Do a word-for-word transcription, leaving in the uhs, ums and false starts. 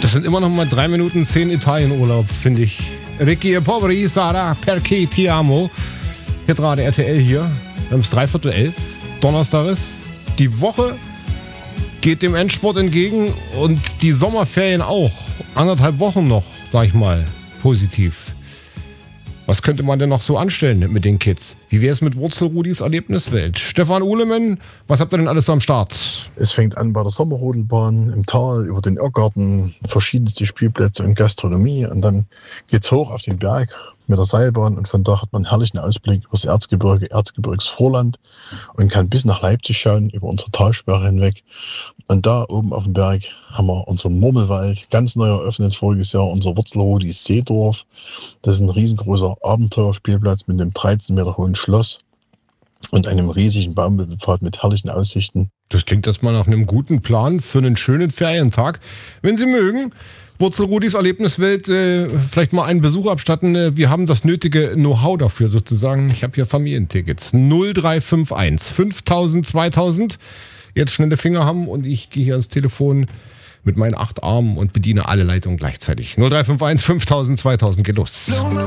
Das sind immer noch mal drei Minuten zehn Italienurlaub, finde ich. Ricky e Poveri, Sara, perché ti amo. Hier gerade R T L hier. Wir haben es dreiviertel elf. Donnerstag ist. Die Woche geht dem Endspurt entgegen und die Sommerferien auch. Anderthalb Wochen noch, sag ich mal, positiv. Was könnte man denn noch so anstellen mit den Kids? Wie wäre es mit Wurzelrudis Erlebniswelt? Stefan Uhlemann, was habt ihr denn alles so am Start? Es fängt an bei der Sommerrodelbahn im Tal, über den Irrgarten, verschiedenste Spielplätze und Gastronomie. Und dann geht's hoch auf den Berg mit der Seilbahn. Und von da hat man einen herrlichen Ausblick über das Erzgebirge, Erzgebirgsvorland und kann bis nach Leipzig schauen, über unsere Talsperre hinweg. Und da oben auf dem Berg haben wir unseren Murmelwald, ganz neu eröffnet voriges Jahr, unser Wurzelrudis Seedorf. Das ist ein riesengroßer Abenteuerspielplatz mit einem dreizehn Meter hohen Schloss und einem riesigen Baumwollpfad mit herrlichen Aussichten. Das klingt erstmal nach einem guten Plan für einen schönen Ferientag. Wenn Sie mögen, Wurzelrudis Erlebniswelt, äh, vielleicht mal einen Besuch abstatten. Äh, wir haben das nötige Know-how dafür sozusagen. Ich habe hier Familientickets. null drei fünf eins fünftausend zweitausend. Jetzt schnelle Finger haben und ich gehe hier ans Telefon mit meinen acht Armen und bediene alle Leitungen gleichzeitig. null drei fünf eins fünftausend zweitausend geht los.